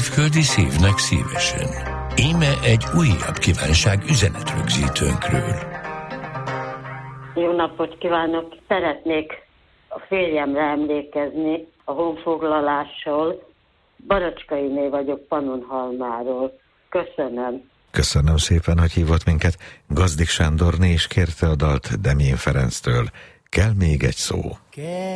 szívföldi szívnek szívesen. Íme egy újabb kívánság üzenetrögzítőnkről. Jó napot kívánok! Szeretnék a férjemre emlékezni a honfoglalásról. Baracskainé vagyok Pannonhalmáról. Köszönöm. Köszönöm szépen, hogy hívott minket. Gazdik Sándorné is kérte a dalt Demjén Ferenctől. Kell még egy szó.